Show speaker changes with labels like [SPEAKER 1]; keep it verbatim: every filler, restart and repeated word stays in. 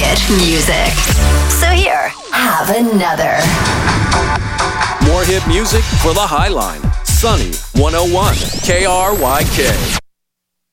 [SPEAKER 1] hit music. So here, have another.
[SPEAKER 2] More hit music for the Highline. Sunny one oh one K R Y K.